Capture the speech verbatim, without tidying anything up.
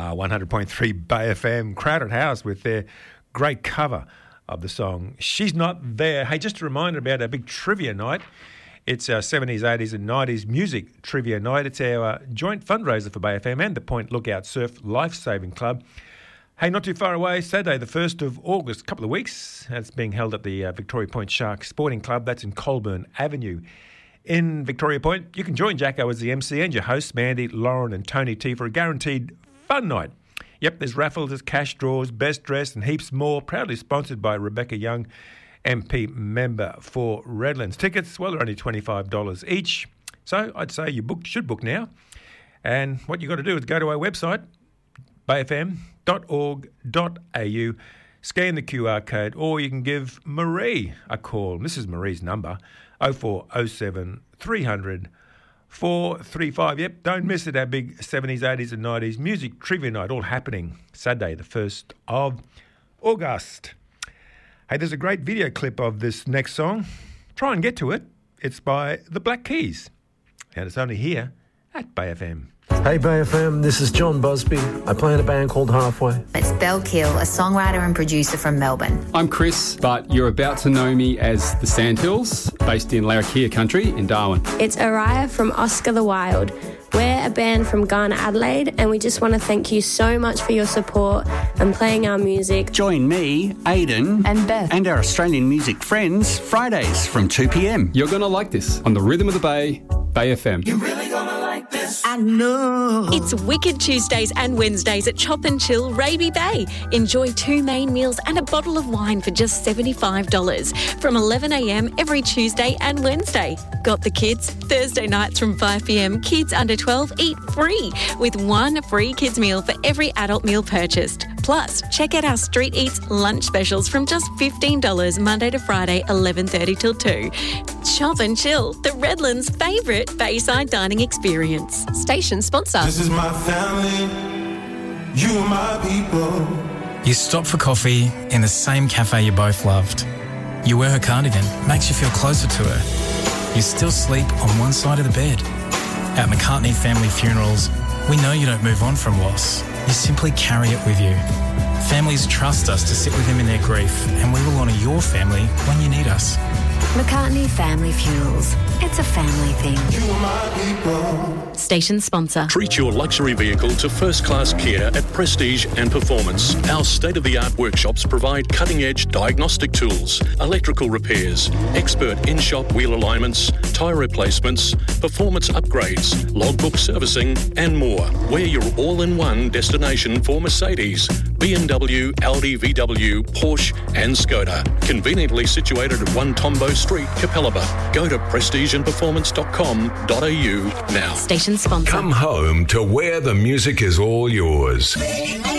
Uh, one hundred point three Bay F M, Crowded House with their great cover of the song She's Not There. Hey, just a reminder about our big trivia night. It's our seventies, eighties and nineties music trivia night. It's our uh, joint fundraiser for Bay F M and the Point Lookout Surf Lifesaving Club. Hey, not too far away, Saturday the first of August, a couple of weeks. It's being held at the uh, Victoria Point Shark Sporting Club. That's in Colburn Avenue in Victoria Point. You can join Jacko as the M C and your hosts, Mandy, Lauren and Tony T, for a guaranteed fun night. Yep, there's raffles, there's cash draws, best dressed and heaps more. Proudly sponsored by Rebecca Young, M P member for Redlands. Tickets, well, they're only twenty-five dollars each. So I'd say you book, should book now. And what you've got to do is go to our website, bay f m dot org dot a u, scan the Q R code, or you can give Marie a call. This is Marie's number, oh four oh seven, three hundred, four three five. Yep, don't miss it, our big seventies, eighties and nineties music trivia night, all happening Saturday the first of August. Hey, there's a great video clip of this next song. Try and get to it. It's by the Black Keys, and it's only here at Bay F M. Hey Bay F M, this is John Busby. I play in a band called Halfway. It's Belle Kill, a songwriter and producer from Melbourne. I'm Chris, but you're about to know me as the Sandhills, based in Larrakia country in Darwin. It's Araya from Oscar the Wild. We're a band from Ghana, Adelaide, and we just want to thank you so much for your support and playing our music. Join me, Aidan, and Beth, and our Australian music friends, Fridays from two p.m. You're going to like this on the Rhythm of the Bay, Bay F M. You're really going to like this. I know. It's Wicked Tuesdays and Wednesdays at Chop and Chill, Raby Bay. Enjoy two main meals and a bottle of wine for just seventy-five dollars from eleven a.m. every Tuesday and Wednesday. Got the kids? Thursday nights from five p.m. Kids under twelve eat free with one free kids meal for every adult meal purchased. Plus, check out our Street Eats lunch specials from just fifteen dollars Monday to Friday, eleven thirty till two. Chop and Chill, the Redlands' favourite Bayside dining experience. Station sponsor. This is my family, you are my people. You stop for coffee in the same cafe you both loved. You wear her cardigan, makes you feel closer to her. You still sleep on one side of the bed. At McCartney Family Funerals, we know you don't move on from loss. You simply carry it with you. Families trust us to sit with them in their grief, and we will honour your family when you need us. McCartney Family Funerals. It's a family thing. You are my people. Station sponsor. Treat your luxury vehicle to first-class care at Prestige and Performance. Our state-of-the-art workshops provide cutting-edge diagnostic tools, electrical repairs, expert in-shop wheel alignments, tyre replacements, performance upgrades, logbook servicing and more. We're your all-in-one destination for Mercedes, B M W, Audi, V W, Porsche and Skoda. Conveniently situated at one Tombo Street, Capalaba. Go to prestige and performance dot com dot a u now. Station sponsor. Come home to where the music is all yours.